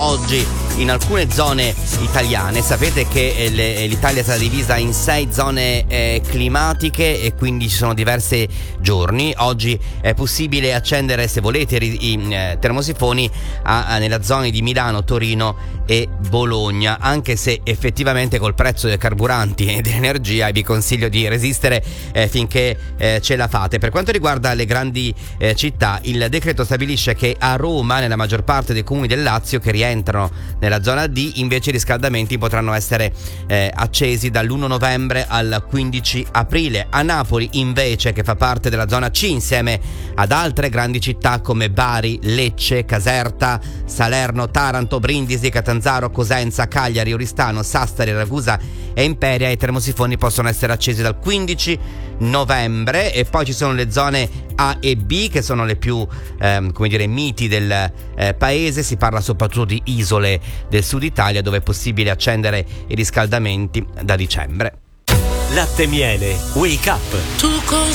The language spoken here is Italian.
oggi in alcune zone italiane. Sapete che l'Italia è stata divisa in 6 zone climatiche e quindi ci sono diversi giorni. Oggi è possibile accendere, se volete, i termosifoni nella zona di Milano, Torino e Bologna, anche se effettivamente col prezzo dei carburanti e dell'energia vi consiglio di resistere finché ce la fate. Per quanto riguarda le grandi città, il decreto stabilisce che a Roma, nella maggior parte dei comuni del Lazio che rientrano nella zona D, invece i riscaldamenti potranno essere accesi dall'1 novembre al 15 aprile. A Napoli invece, che fa parte della zona C insieme ad altre grandi città come Bari, Lecce, Caserta, Salerno, Taranto, Brindisi, Catanzaro, Cosenza, Cagliari, Oristano, Sassari, Ragusa e Imperia, i termosifoni possono essere accesi dal 15 novembre. E poi ci sono le zone A e B, che sono le più miti del paese. Si parla soprattutto di isole del sud Italia, dove è possibile accendere i riscaldamenti da dicembre. Latte Miele Wake Up. Tu cosa